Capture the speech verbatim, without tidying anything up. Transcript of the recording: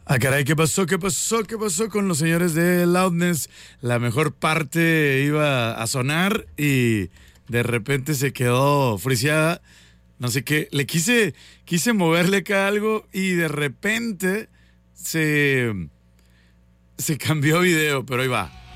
Ah, caray, ¿qué pasó? ¿Qué pasó? ¿Qué pasó con los señores de Loudness? La mejor parte iba a sonar y de repente se quedó friseada. No sé qué. Le quise, quise moverle acá algo y de repente se, se cambió video, pero ahí va.